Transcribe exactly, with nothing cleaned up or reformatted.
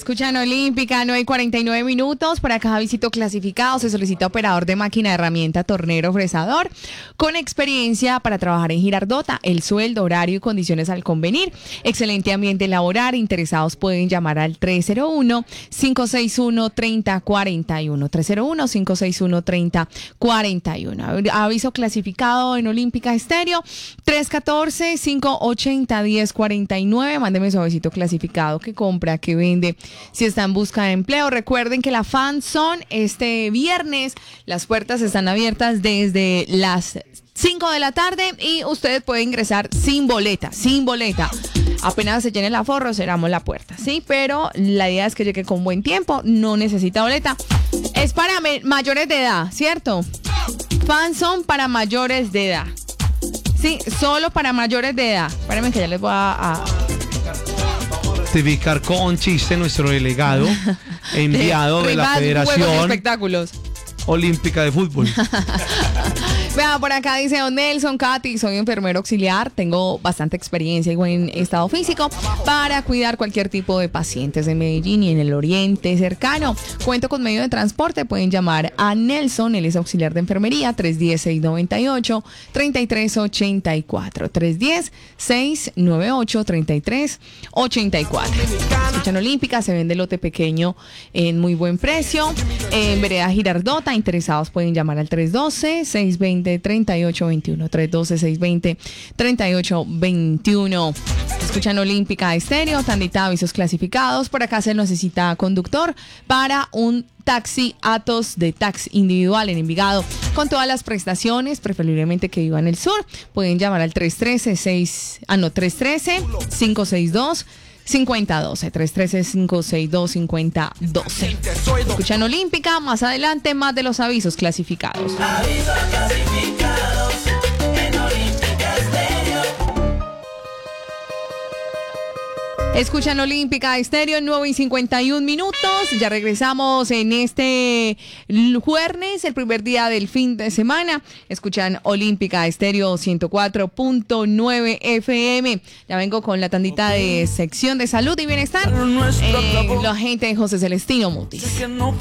Escuchan Olímpica, nueve y cuarenta y nueve minutos. Por acá, visito clasificado. Se solicita operador de máquina de herramienta, tornero, fresador, con experiencia para trabajar en Girardota. El sueldo, horario y condiciones al convenir. Excelente ambiente laboral. Interesados pueden llamar al tres cero uno, cinco seis uno, tres cero cuatro uno. tres cero uno, cinco seis uno, tres cero cuatro uno. Aviso clasificado en Olímpica Estéreo. tres uno cuatro, cinco ocho cero, uno cero cuatro nueve. Mándeme su avisito clasificado que compra, que vende, si está en busca de empleo. Recuerden que la Fan Zone este viernes, las puertas están abiertas desde las cinco de la tarde y usted puede ingresar sin boleta, sin boleta. Apenas se llene el aforro, cerramos la puerta, ¿sí? Pero la idea es que llegue con buen tiempo, no necesita boleta. Es para me- mayores de edad, ¿cierto? Fan Zone para mayores de edad. Sí, solo para mayores de edad. Espérenme que ya les voy a... a... Certificar con chiste nuestro delegado enviado de, de la Rivas, Federación Espectáculos Olímpica de Fútbol. Vea, por acá dice don Nelson, Katy, soy enfermero auxiliar, tengo bastante experiencia y buen estado físico para cuidar cualquier tipo de pacientes de Medellín y en el oriente cercano. Cuento con medio de transporte, pueden llamar a Nelson, él es auxiliar de enfermería, tres uno cero, seis nueve ocho, tres tres ocho cuatro, tres uno cero, seis nueve ocho, tres tres ocho cuatro. Escuchan Olímpica, se vende lote pequeño en muy buen precio, en vereda Girardota. Interesados pueden llamar al tres uno dos, seis dos cero, tres ocho dos uno, tres uno dos, seis dos cero, tres ocho dos uno. Escuchan Olímpica Estéreo, tandita avisos clasificados. Por acá se necesita conductor para un taxi Atos de taxi individual en Envigado, con todas las prestaciones, preferiblemente que viva en el sur. Pueden llamar al tres uno tres, seis, ah no, tres uno tres, cinco seis dos, cinco cero uno dos, tres uno tres, cinco seis dos, cinco cero uno dos. Escuchan Olímpica, más adelante más de los avisos clasificados. Avisos clasificados en Olímpica Estéreo. Escuchan Olímpica Estéreo en nueve y cincuenta y un minutos. Ya regresamos en este jueves, el primer día del fin de semana. Escuchan Olímpica Estéreo ciento cuatro punto nueve F M. Ya vengo con la tandita de sección de salud y bienestar. Eh, la gente de José Celestino Mutis. Sé que no